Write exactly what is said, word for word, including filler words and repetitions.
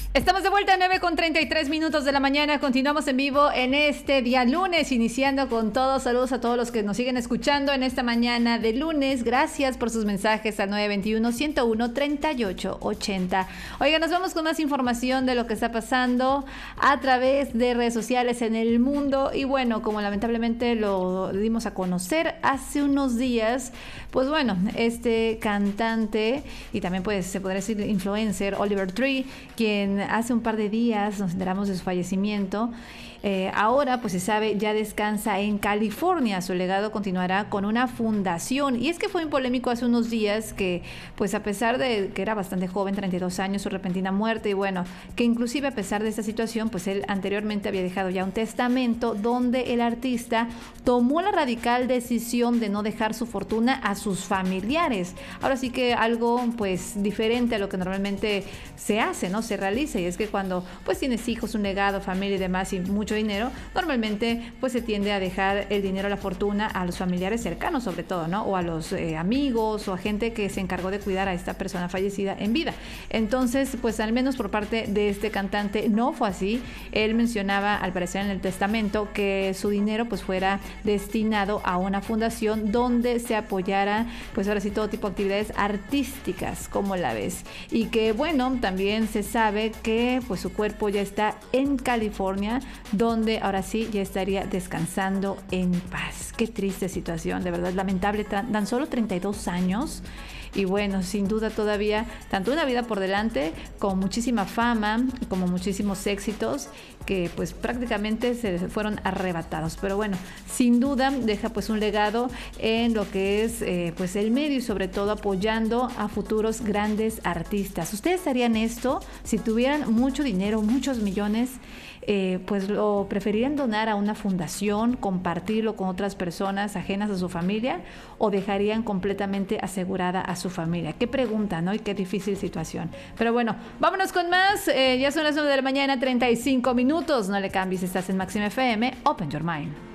Estamos de vuelta a nueve con treinta y tres minutos de la mañana. Continuamos en vivo en este día lunes, iniciando con todos. Saludos a todos los que nos siguen escuchando en esta mañana de lunes. Gracias por sus mensajes al nueve veintiuno, ciento uno, treinta y ocho ochenta. Oiga, nos vamos con más información de lo que está pasando a través de redes sociales en el mundo. Y bueno, como lamentablemente lo dimos a conocer hace unos días, pues bueno, este cantante y también pues se podría decir influencer, Oliver Tree, quien hace un par de días nos enteramos de su fallecimiento. Eh, ahora, pues se sabe, ya descansa en California. Su legado continuará con una fundación. Y es que fue muy polémico hace unos días que, pues a pesar de que era bastante joven, treinta y dos años, su repentina muerte, y bueno, que inclusive a pesar de esta situación, pues él anteriormente había dejado ya un testamento donde el artista tomó la radical decisión de no dejar su fortuna a sus familiares. Ahora sí que algo, pues, diferente a lo que normalmente se hace, ¿no? Se realiza, y es que cuando, pues, tienes hijos, un legado, familia y demás, y mucho dinero, normalmente pues se tiende a dejar el dinero, la fortuna a los familiares cercanos, sobre todo, ¿no? O a los eh, amigos o a gente que se encargó de cuidar a esta persona fallecida en vida. Entonces, pues al menos por parte de este cantante no fue así. Él mencionaba, al parecer en el testamento, que su dinero pues fuera destinado a una fundación donde se apoyara, pues ahora sí, todo tipo de actividades artísticas, como la ves. Y que bueno, también se sabe que pues su cuerpo ya está en California, donde ahora sí ya estaría descansando en paz. Qué triste situación, de verdad, lamentable. Tan solo treinta y dos años. Y bueno, sin duda todavía tanto una vida por delante, como muchísima fama, como muchísimos éxitos que pues prácticamente se fueron arrebatados. Pero bueno, sin duda deja pues un legado en lo que es eh, pues el medio, y sobre todo apoyando a futuros grandes artistas. ¿Ustedes harían esto si tuvieran mucho dinero, muchos millones? Eh, pues lo preferirían donar a una fundación, compartirlo con otras personas ajenas a su familia, o dejarían completamente asegurada a su familia? Qué pregunta, ¿no? Y qué difícil situación. Pero bueno, vámonos con más. Eh, ya son las nueve de la mañana, treinta y cinco minutos. No le cambies, estás en Máxima F M. Open Your Mind.